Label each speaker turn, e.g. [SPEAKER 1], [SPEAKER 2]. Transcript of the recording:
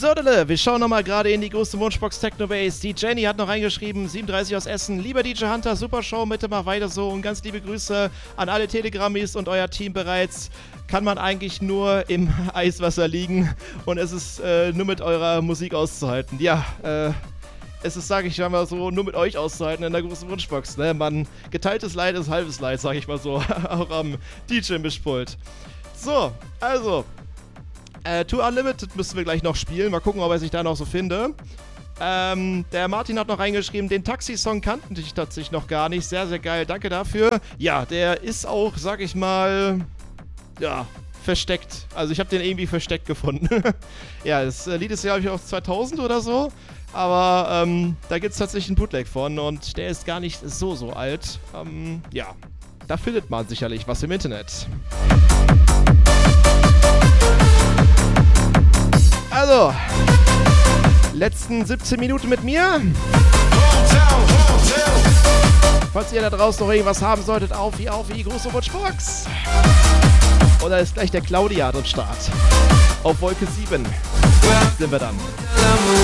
[SPEAKER 1] Wir schauen nochmal gerade in die große Wunschbox Technobase. Die Jenny hat noch reingeschrieben, 37 aus Essen. Lieber DJ Hunter, super Show, bitte mach weiter so. Und ganz liebe Grüße an alle Telegrammis und euer Team bereits. Kann man eigentlich nur im Eiswasser liegen und es ist nur mit eurer Musik auszuhalten. Ja, es ist, sage ich mal so, nur mit euch auszuhalten in der großen Wunschbox. Ne? Man, geteiltes Leid ist halbes Leid, sage ich mal so, auch am DJ-Mischpult. So, also, Tour Unlimited müssen wir gleich noch spielen. Mal gucken, ob ich da noch so finde. Der Martin hat noch reingeschrieben, den Taxi-Song kannten ich tatsächlich noch gar nicht. Sehr, sehr geil, danke dafür. Ja, der ist auch, sag ich mal, ja, versteckt. Also ich habe den irgendwie versteckt gefunden. Ja, das Lied ist ja, glaube ich, auch 2000 oder so. Aber da gibt es tatsächlich einen Bootleg von und der ist gar nicht so alt. Ja, da findet man sicherlich was im Internet. Also, letzten 17 Minuten mit mir. Falls ihr da draußen noch irgendwas haben solltet, auf die große Wunschbox. Oder ist gleich der Claudia am Start. Auf Wolke 7 sind wir dann.